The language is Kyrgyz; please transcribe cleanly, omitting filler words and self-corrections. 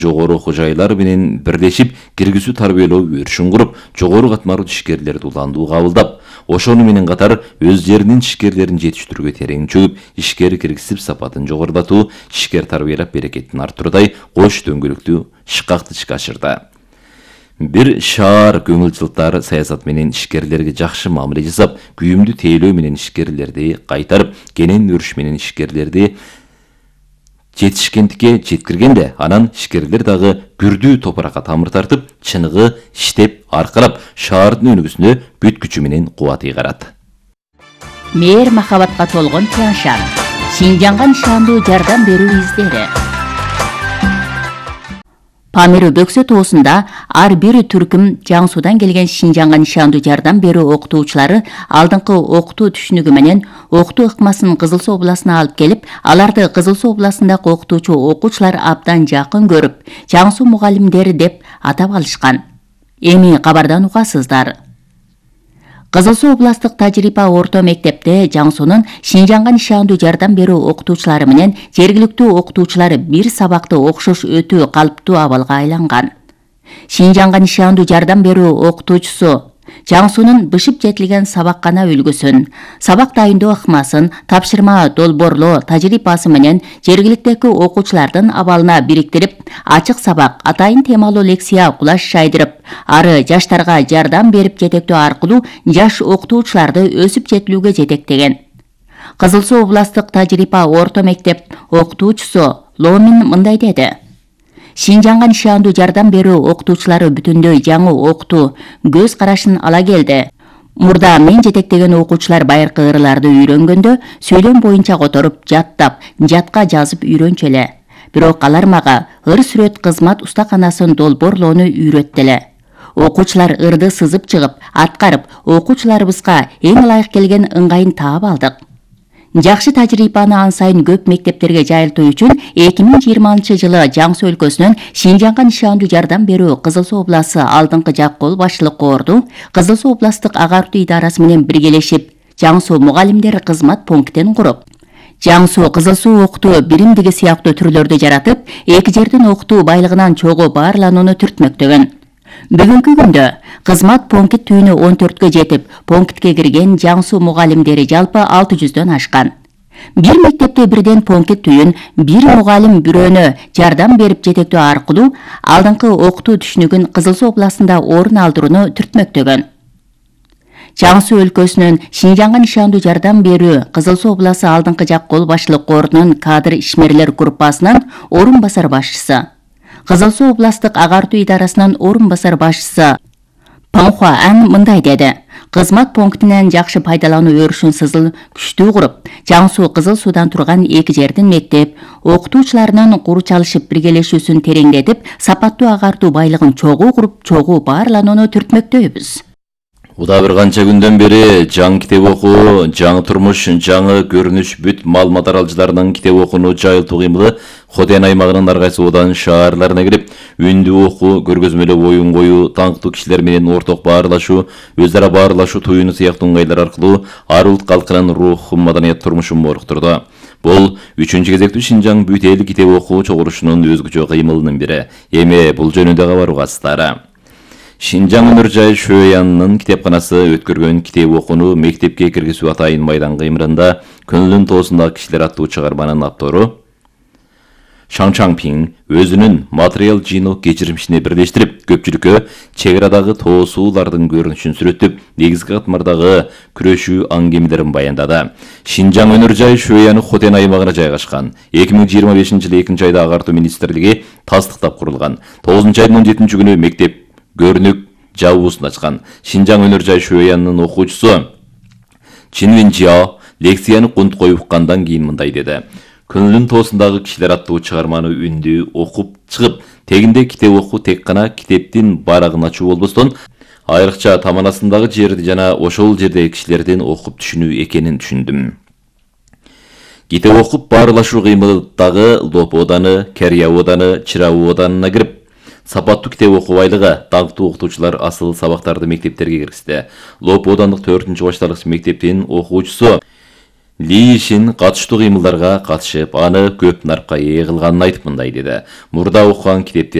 жогору окуу жайлар менен бирлешип киргизүү тарбиялоо өрүшүн куруп, жогору катмарлуу ишкерлерди уландуу кабылдап, ошону менен катар өз жеринин ишкерлерин жетиштирүүгө терең чөгүп, ишкер киргизип сапатын жогорулатуу, ишкер тарбиялап берекетин арттыруудай кош дөңгөлөктүү шыкакты ишке ашырды. Бир шаар көңүл саясат менен ишкерлерге жакшы мамиле жасап, күйүмдү тейлөө менен ишкерлерди кайтарып, кенен өрүш менен ишкерлерди жетишкендикке жеткиргенде, анан ишкерлер дагы күрдүү топуракка тамыр тартып, чыныгы иштеп, аркалап, шаардын өнүгүүсүнө бүт күчү менен кубат ыйгарат. Мээр махабатка толгон Тяншан, Шинжанга нишандуу жардам берүү издери. Памир Бөксө тоосунда ар бир түркүм Жаңсудан келген Шинжанга нишандуу жардам берүү окутуучулары алдыңкы окутуу түшүнүгү менен окутуу ыкмасын Кызыл Суу областына алып келип, аларды Кызыл Суу областындагы окутуучу окуучулар абдан жакын көрүп, Жаңсу мугалимдери деп атап алышкан. Эми кабардан угасыздар. Кызыл Суу областык тажрыйба орто мектепте Жаңсунун Шинжанга нишандуу жардам берүү окутуучулары менен жергиликтүү окутуучулар бир сабакты окшош өтүү калыптуу абалга айланган. Шинжанга нишандуу жардам берүү окутуучусу Жаңсунун бышып жетилген сабаккана үлгүсүн, сабак дайындоо ыкмасын, тапшырма долбоорлоо тажрыйбасы менен жергиликтеги окуучулардын абалына бириктирип, ачык сабак, атайын темалуу лекция кулаш шайдырып, ары жаштарга жардам берип жетектөө аркылуу жаш окутуучуларды өсүп жетилүүгө жетектеген. Кызыл Суу областык тажрыйба орто мектеп окутуучусу Ломин мындай деди. Шинжанга нишандуу жардам берүү окутуучулары бүтүндөй жаңы окутуу көз карашын ала келди. Мурда мен жетектеген окуучулар байыркы ырларды үйрөнгөндө сөйлөм боюнча которуп, жаттап, жатка жазып үйрөнчү эле. Бирок алар мага ыр-сүрөт кызмат устаканасын долбоорлоону үйрөттү эле. Окуучулар ырды сызып чыгып, аткарып, окуучуларыбызга эң ылайык келген ыңгайын таап алдык. Жакшы тажрыйбаны ан сайын көп мектептерге жайылтуу үчүн 2020 жылы Жаңсу өлкөсүнөн Шинжанга нишандуу жардам берүү Кызыл Суу обласы алдыңкы жак кол башчылык корду Кызыл Суу областык агартуу идарасы менен биргелешип, Жаңсу мугалимдер кызмат пунктин куруп, Жаңсу Кызыл Суу окутуу биримдиги сыяктуу түрлөрдү жаратып, эки жердин окутуу байлыгынан чогуу баарланууну түртмөктөгөн. Бүгүнкү күндө кызмат пункт түйүнү 14кө жетип, пунктке кирген Жаңсу мугалимдери жалпы 600дөн ашкан. Бир мектепте бирден пункт түйүн бир мугалим бирөөнө жардам берип жетектөө аркылуу алдыңкы окутуу түшүнүгүн Кызыл Суу областында орун алдырууну түртмөктөгөн. Жаңсу өлкөсүнүн Шинжанга нишандуу жардам берүү Кызыл Суу обласы алдыңкы жак кол башчылык корунун кадр ишмерлер группасынан орун басар башчысы, Кызыл Суу областык агартуу идарасынын орун басар башчысы Панхуа Ан мындай деди. Кызмат пунктинен жакшы пайдалануу өрүшүн сызыл күчтүү куруп, Жаңсу Кызыл Суудан турган эки жердин мектеп окутуучуларынын куру чалышып биргелешүүсүн тереңдетип, сапаттуу агартуу байлыгын чогуу куруп, чогуу баарланууну түртмөктөйбүз. Уда бир канча күндөн бери жаңы китеп окуу, жаңы турмуш, жаңы көрүнүш бүт маалымат аралыждарынын китеп окууну жайылтуу кыймылы Хотен аймагынын ар кайсы одан шаарларына кирип, үндүү окуу, көргөзмөлүү оюн коюу, таңктуу кишилер менен орток баарлашуу, өз ара баарлашуу туюну сыяктуу ыңгайлар аркылуу ар улут калкынын руху, маданият турмушун моруктурду. Бул 3-чү кезектүү Шинжаң бүт эл китеп окуу чогулушунун өзгөчө кыймылынын бири. Эми бул жөнүндө кабар угасыздар. Шинжаң өнөр жай Шөянынын китепканасы өткөргөн китеп окууну мектепке киргизүү атайын майдан кыймырында Көңүлүн тоосундагы кишилер аттуу чыгарманын автору Шаң Чаңпиң өзүнүн материал жыйноо кечирмишине бирлештирип, көпчүлүккө чек арадагы тоосуулардын көрүнүшүн сүрөттөп, негизги катмардагы күрөшүү аңгемелерин баяндады. Шинжаң өнөр жай Шөяны Хотен аймагына жайгашкан. 2025 жылы 2 айда агартуу министрлиги тастыктап курулган. 9 айдын 17 күнү мектеп көрүнүк жабуусун ачкан. Шинжаң өнөр жай Шөянынын окуучусу Чинвин Жиао лекцияны кунт коюп уккандан кийин мындай деди. Көңүлүн тоосундагы кишилер аттуу чыгарманы үндүү окуп чыгып, тегинде китеп окуу тек гана китептин барагын ачуу болбостон, айрыкча таманасындагы жерди жана ошол жердеги кишилердин окуп түшүнүү экенин түшүндүм. Китеп окуп баарлашуу кыймылдагы Лоп ооданы, Керия ооданы, Чырабыооданына кирип, сапаттуу китеп окуу байлыгы таңктуу окутуучулар асыл сабактарды мектептерге киргизди. Лоп оодандык 4-башталгыч мектептин окуучусу Ли Ишин катыштуу кыймылдарга катышып, аны көп наркка ээ кылганын айтып мындай деди. Мурда окуган китепте